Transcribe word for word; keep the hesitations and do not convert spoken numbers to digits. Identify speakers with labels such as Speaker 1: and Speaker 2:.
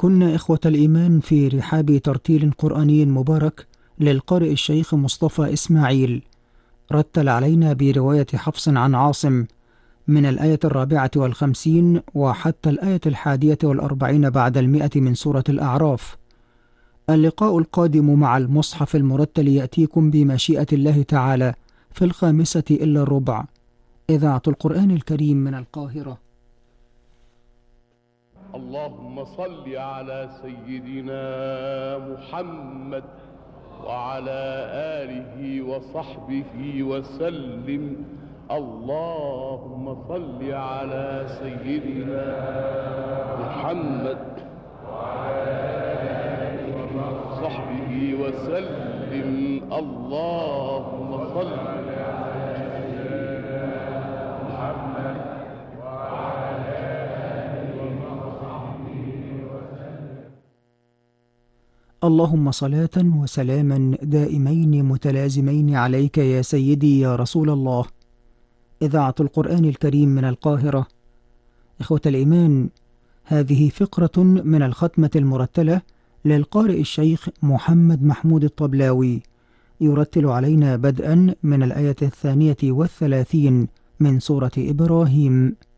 Speaker 1: كنا إخوة الإيمان في رحاب ترتيل قرآني مبارك للقارئ الشيخ مصطفى إسماعيل، رتل علينا برواية حفص عن عاصم من الآية الرابعة والخمسين وحتى الآية الحادية والأربعين بعد المئة من سورة الأعراف. اللقاء القادم مع المصحف المرتل يأتيكم بمشيئة الله تعالى في الخامسة إلا الربع. إذاعة القرآن الكريم من القاهرة.
Speaker 2: اللهم صل على سيدنا محمد وعلى آله وصحبه وسلم. اللهم صل على سيدنا محمد وعلى آله وصحبه وسلم. اللهم صل على سيدنا محمد وعلى آله وصحبه وسلم.
Speaker 1: اللهم صلاة وسلاما دائمين متلازمين عليك يا سيدي يا رسول الله. إذاعة القرآن الكريم من القاهرة. إخوة الإيمان، هذه فقرة من الختمة المرتلة للقارئ الشيخ محمد محمود الطبلاوي، يرتل علينا بدءا من الآية الثانية والثلاثين من سورة إبراهيم.